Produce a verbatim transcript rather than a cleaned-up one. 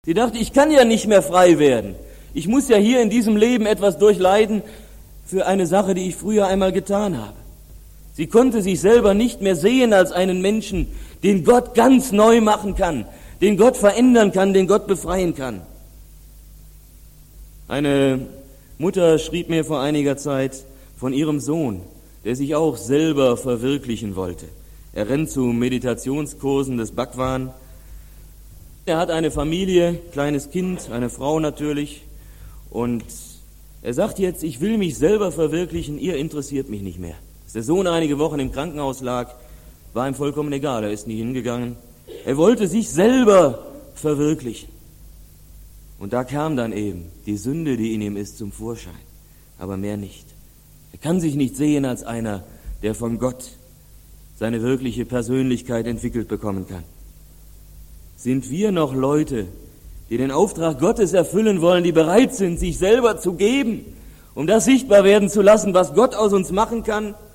Sie dachte, ich kann ja nicht mehr frei werden. Ich muss ja hier in diesem Leben etwas durchleiden für eine Sache, die ich früher einmal getan habe. Sie konnte sich selber nicht mehr sehen als einen Menschen, den Gott ganz neu machen kann, den Gott verändern kann, den Gott befreien kann. Eine Mutter schrieb mir vor einiger Zeit von ihrem Sohn, der sich auch selber verwirklichen wollte. Er rennt zu Meditationskursen des Bhagwan. Er hat eine Familie, kleines Kind, eine Frau natürlich. Und er sagt jetzt, ich will mich selber verwirklichen, ihr interessiert mich nicht mehr. Als der Sohn einige Wochen im Krankenhaus lag, war ihm vollkommen egal, er ist nie hingegangen. Er wollte sich selber verwirklichen. Und da kam dann eben die Sünde, die in ihm ist, zum Vorschein, aber mehr nicht. Er kann sich nicht sehen als einer, der von Gott seine wirkliche Persönlichkeit entwickelt bekommen kann. Sind wir noch Leute, die den Auftrag Gottes erfüllen wollen, die bereit sind, sich selber zu geben, um das sichtbar werden zu lassen, was Gott aus uns machen kann?